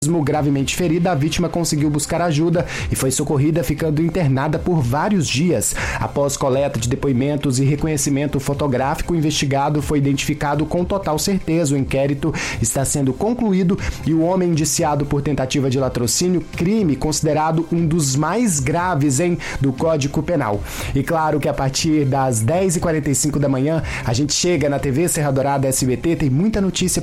Mesmo gravemente ferida, a vítima conseguiu buscar ajuda e foi socorrida, ficando internada por vários dias. Após coleta de depoimentos e reconhecimento fotográfico, o investigado foi identificado com total certeza. O inquérito está sendo concluído e o homem indiciado por tentativa de latrocínio, crime considerado um dos mais graves do Código Penal. E claro que a partir das 10h45 da manhã, a gente chega na TV Serra Dourada SBT, tem muita notícia